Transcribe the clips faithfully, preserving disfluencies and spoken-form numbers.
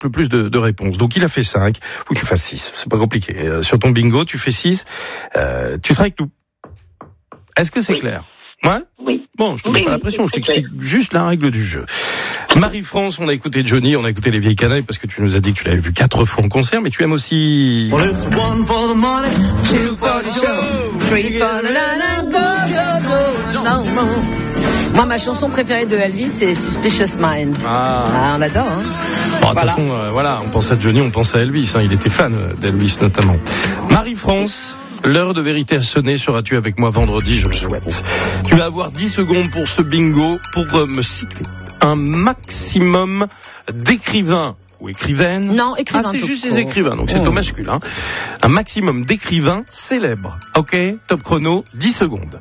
le plus de, de réponses. Donc il a fait cinq, faut que tu fasses six, c'est pas compliqué. Euh, sur ton bingo, tu fais six, euh, tu seras avec nous. Est-ce que c'est oui. clair? Ouais? Oui. Bon, je te mets oui, pas la oui, pression, je c'est t'explique juste la règle du jeu. Marie-France, on a écouté Johnny, on a écouté Les Vieilles Canailles parce que tu nous as dit que tu l'avais vu quatre fois en concert, mais tu aimes aussi... One for the money, two for the show, three for the nana, go, go, go, no more. Moi, ma chanson préférée de Elvis, c'est Suspicious Minds. Ah, ah on adore, hein. Bon, de toute voilà. façon, euh, voilà, on pense à Johnny, on pense à Elvis, hein, il était fan d'Elvis notamment. Marie-France, l'heure de vérité a sonné, seras-tu avec moi vendredi, je le souhaite. Tu vas avoir dix secondes pour ce bingo, pour euh, me citer un maximum d'écrivains ou écrivaines. Non, écrivains. Ah, c'est tout juste court. des écrivains, donc c'est Oh. au masculin. Un maximum d'écrivains célèbres. Ok, top chrono, dix secondes.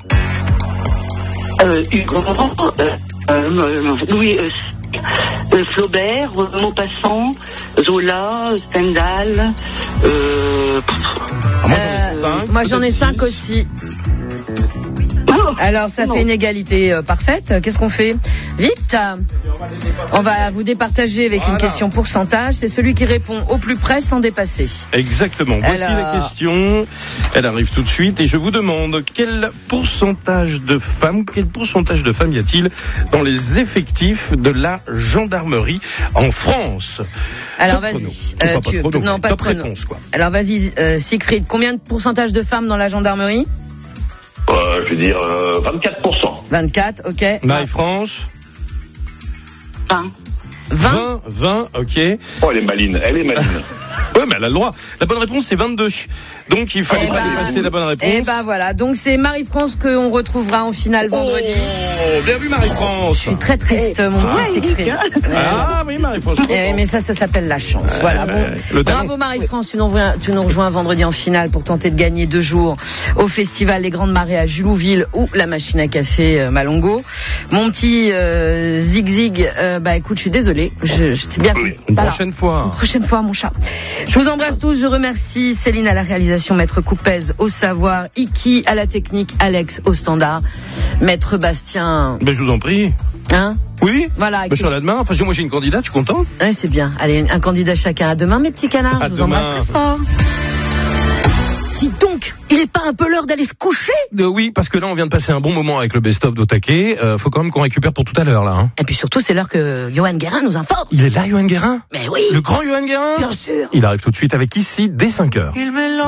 Euh, Hugo, euh, euh, Louis, euh, euh, Flaubert, Maupassant, Zola, Stendhal, euh... Alors, moi, j'en ai Euh, cinq, moi, j'en ai peut-être cinq six. aussi. Oh, Alors, ça non. fait une égalité euh, parfaite. Qu'est-ce qu'on fait? Vite! On va vous départager avec Voilà. une question pourcentage. C'est celui qui répond au plus près sans dépasser. Exactement. Voici Alors... la question. Elle arrive tout de suite et je vous demande quel pourcentage de femmes, quel pourcentage de femmes y a-t-il dans les effectifs de la gendarmerie en France? Alors, Top vas-y. chrono. Euh, Enfin, pas tu- de chrono, non, mais pas de top chrono. réponse, quoi. Alors, vas-y, euh, Siegfried. Combien de pourcentage de femmes dans la gendarmerie? Euh, je veux dire euh, vingt-quatre pour cent. vingt-quatre, ok. Marie-France? Enfin, vingt. vingt, vingt, ok. Oh, elle est maline, elle est maline. Oui, mais elle a le droit. La bonne réponse, c'est vingt-deux. Donc, il fallait Eh pas ben, dépasser la bonne réponse. Et ben voilà. Donc, c'est Marie-France qu'on retrouvera en finale vendredi. Oh, bien vu, Marie-France. Je suis très triste, mon petit ouais, Siegfried. Nick, hein. Ouais. Ah oui, Marie-France. je Eh oui, comprends. mais ça, ça s'appelle la chance. Ouais, voilà. ouais, Bon, ouais. Le talent. bravo Marie-France, tu nous, rejoins, tu nous rejoins vendredi en finale pour tenter de gagner deux jours au festival Les Grandes Marées à Julouville ou la machine à café euh, Malongo. Mon petit euh, Zig Zig, euh, bah écoute, je suis désolée, je, je t'ai bien. Oui. Une Voilà. prochaine fois. Une prochaine fois, mon chat. Je vous embrasse tous. Je remercie Céline à la réalisation, Maître Coupez au savoir, Iki à la technique, Alex au standard, Maître Bastien. Ben, je vous en prie. Hein? Oui. Voilà. Ben, je suis là demain. Enfin, moi, j'ai une candidate, je suis content. Ouais, c'est bien. Allez, un candidat chacun. À demain, mes petits canards. À Je vous embrasse demain. très fort. Dis donc, il est pas un peu l'heure d'aller se coucher? Euh, oui, parce que là, on vient de passer un bon moment avec le best-of d'Otake. Euh, faut quand même qu'on récupère pour tout à l'heure, là. Hein. Et puis surtout, c'est l'heure que Johan Guérin nous informe. Il est là, Johan Guérin? Mais oui. Le grand Johan Guérin? Bien sûr. Il arrive tout de suite avec Ici, dès cinq heures. Il mélange